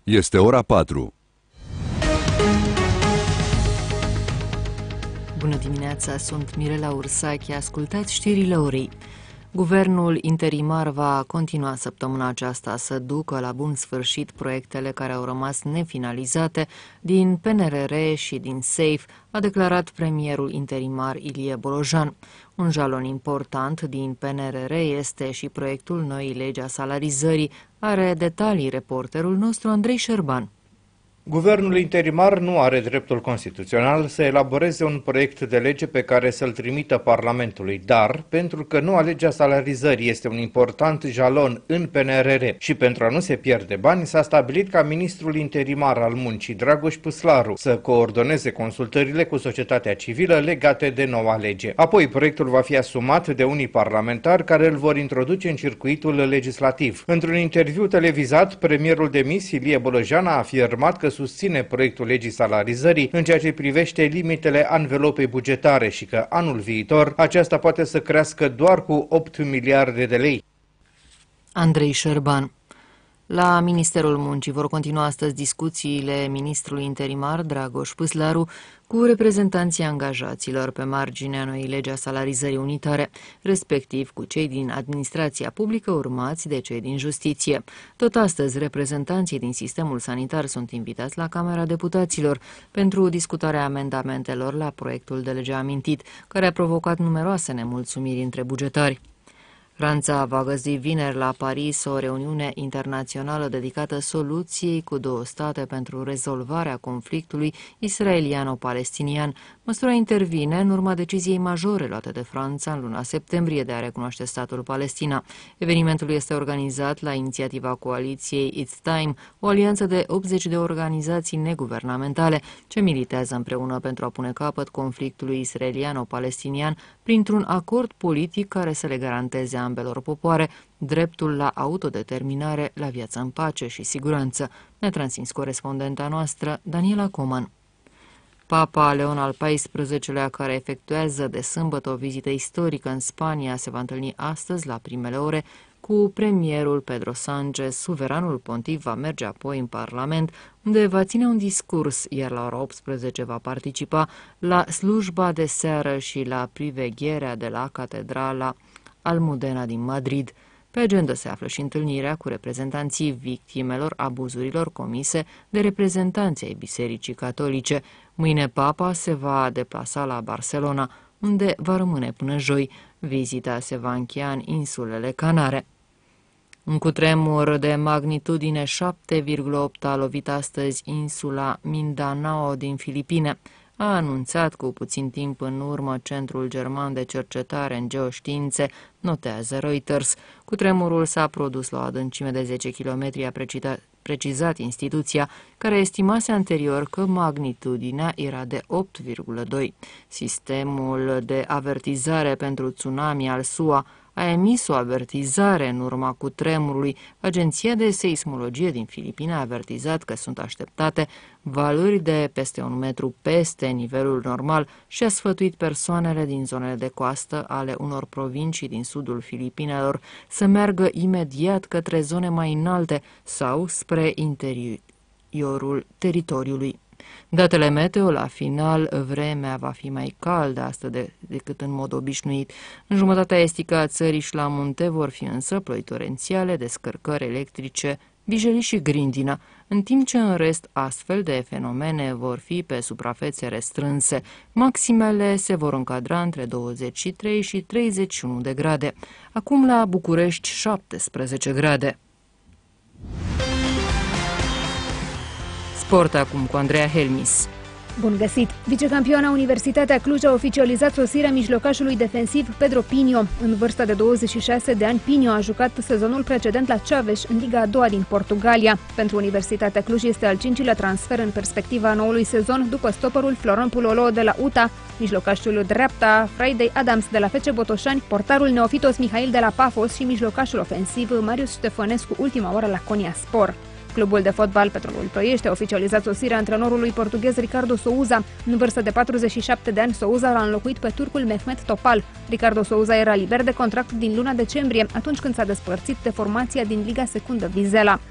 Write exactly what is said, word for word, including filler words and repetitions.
Este ora patru. Bună dimineața, sunt Mirela Ursache, ascultați știrile orei. Guvernul interimar va continua săptămâna aceasta să ducă la bun sfârșit proiectele care au rămas nefinalizate din P N R R și din SAFE, a declarat premierul interimar Ilie Bolojan. Un jalon important din P N R R este și proiectul noii legi a salarizării. Are detalii reporterul nostru Andrei Șerban. Guvernul interimar nu are dreptul constituțional să elaboreze un proiect de lege pe care să-l trimită Parlamentului, dar, pentru că noua lege a salarizării este un important jalon în P N R R și pentru a nu se pierde bani, s-a stabilit ca ministrul interimar al muncii, Dragoș Păslaru, să coordoneze consultările cu societatea civilă legate de noua lege. Apoi, proiectul va fi asumat de unii parlamentari care îl vor introduce în circuitul legislativ. Într-un interviu televizat, premierul demis, Ilie Bolojan, a afirmat că susține proiectul legii salarizării în ceea ce privește limitele anvelopei bugetare și că anul viitor aceasta poate să crească doar cu opt miliarde de lei. Andrei Șerban. La Ministerul Muncii vor continua astăzi discuțiile ministrului interimar Dragoș Păslaru cu reprezentanții angajaților pe marginea noii legi a salarizării unitare, respectiv cu cei din administrația publică urmați de cei din justiție. Tot astăzi, reprezentanții din sistemul sanitar sunt invitați la Camera Deputaților pentru discutarea amendamentelor la proiectul de lege amintit, care a provocat numeroase nemulțumiri între bugetari. Franța va găzdi vineri la Paris o reuniune internațională dedicată soluției cu două state pentru rezolvarea conflictului israeliano-palestinian. Măsura intervine în urma deciziei majore luate de Franța în luna septembrie de a recunoaște statul Palestina. Evenimentul este organizat la inițiativa coaliției It's Time, o alianță de optzeci de organizații neguvernamentale ce militează împreună pentru a pune capăt conflictului israeliano-palestinian printr-un acord politic care să le garanteze ambelor popoare dreptul la autodeterminare, la viață în pace și siguranță, ne-a transmis corespondenta noastră, Daniela Coman. Papa Leon al paisprezecelea-lea, care efectuează de sâmbătă o vizită istorică în Spania, se va întâlni astăzi la primele ore cu premierul Pedro Sánchez. Suveranul pontif va merge apoi în Parlament, unde va ține un discurs, iar la ora optsprezece va participa la slujba de seară și la privegherea de la Catedrala Almudena din Madrid. Pe agenda se află și întâlnirea cu reprezentanții victimelor abuzurilor comise de reprezentanții ai Bisericii Catolice. Mâine Papa se va deplasa la Barcelona, unde va rămâne până joi. Vizita se va încheia în insulele Canare. Un cutremur de magnitudine șapte virgulă opt a lovit astăzi insula Mindanao din Filipine, a anunțat cu puțin timp în urmă Centrul German de Cercetare în Geoștiințe, notează Reuters. Cutremurul s-a produs la o adâncime de zece kilometri, a precizat instituția, care estimase anterior că magnitudinea era de opt virgulă doi. Sistemul de avertizare pentru tsunami al S U A a emis o avertizare în urma cutremurului. Agenția de seismologie din Filipine a avertizat că sunt așteptate valori de peste un metru peste nivelul normal și a sfătuit persoanele din zonele de coastă ale unor provincii din sudul Filipinelor să meargă imediat către zone mai înalte sau spre interiorul teritoriului. Datele meteo, la final, vremea va fi mai caldă astăzi de, decât în mod obișnuit. În jumătatea estică a țării și la munte vor fi însă ploi torențiale, descărcări electrice, vijelii și grindină, în timp ce în rest astfel de fenomene vor fi pe suprafețe restrânse. Maximele se vor încadra între douăzeci și trei și treizeci și unu de grade. Acum la București șaptesprezece grade. Sport acum cu Andreea Helmis. Bun găsit! Vicecampioana Universitatea Cluj a oficializat sosirea mijlocașului defensiv Pedro Pinho. În vârstă de douăzeci și șase de ani, Pinho a jucat sezonul precedent la Chaves în Liga a doua din Portugalia. Pentru Universitatea Cluj este al cincilea transfer în perspectiva noului sezon, după stopperul Florin Pulolo de la U T A, mijlocașul dreapta Friday Adams de la F C Botoșani, portarul Neofitos Mihail de la Pafos și mijlocașul ofensiv Marius Ștefănescu ultima oară la Konyaspor. Clubul de fotbal Petrolul Ploiești a oficializat sosirea antrenorului portughez Ricardo Souza. În vârstă de patruzeci și șapte de ani, Souza l-a înlocuit pe turcul Mehmet Topal. Ricardo Souza era liber de contract din luna decembrie, atunci când s-a despărțit de formația din Liga Secundă Vizela.